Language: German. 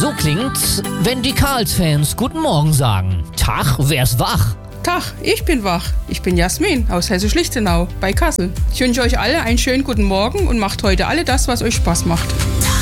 So klingt's, wenn die Karls-Fans Guten Morgen sagen. Tag, wer ist wach? Tag, ich bin wach. Ich bin Jasmin aus Hessisch-Lichtenau bei Kassel. Ich wünsche euch alle einen schönen guten Morgen und macht heute alle das, was euch Spaß macht.